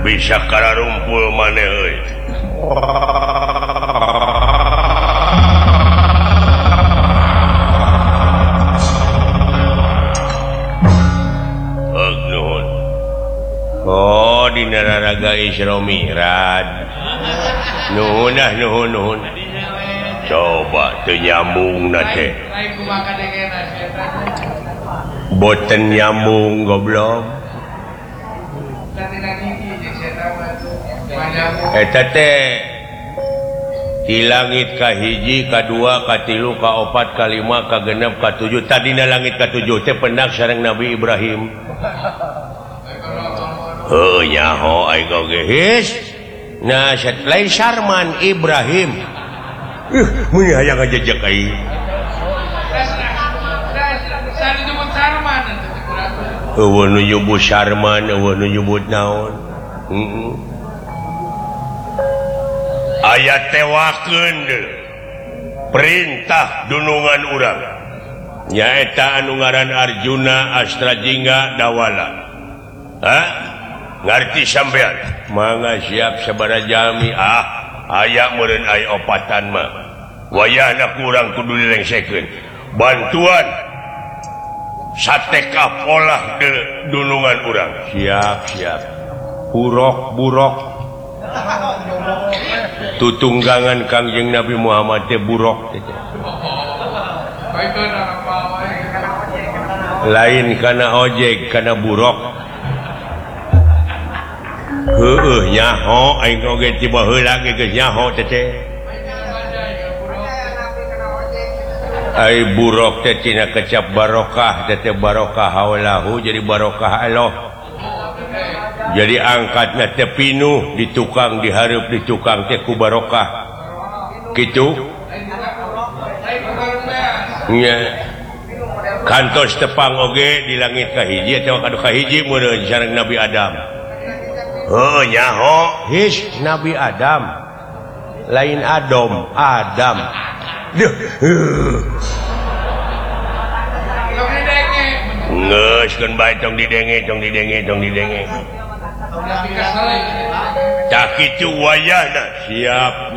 bisa kara rumpul maneh euy nuhun oh dina raraga Isra Mi'raj nuhun coba teu nyambungna teh boten nyambung goblok eta teh di langit kahiji kadua katilu kaopat kalima kagenep katujuh tadina langit katujuh teh pendak sareng Nabi Ibrahim heuh nyaho aing oge his nah lain Sarman Ibrahim mun aya ngajejek aing eueuh nu nyebut Sarman eueuh nu nyebut naon ayat tewakeun perintah dunungan urang nyaeta anu ngaran Arjuna Astrajingga Dawala ngarti sampean mangga siap sabaraha jalmi aya meureun aya opatan mah wayahna kurang kudu dilengsekeun bantuan sateka polah dunungan urang siap burok tutunggangan Kangjeng Nabi Muhammad teh burok lain kana ojek kana burok heueuh nyaho aing oge tiba heula ge geus nyaho teh ai burok teh tina kecap barokah teh barokah haulahu jadi barokah Allah jadi angkatna teh pinuh di tukang dihareup di tukang teh ku barokah kitu nya kantos tepang oge di langit kahiji teh kadu kahiji meureun sareng Nabi Adam heuh nyaho his Nabi Adam lain Adam geus keun bae tong didenge tak kitu wayahna siap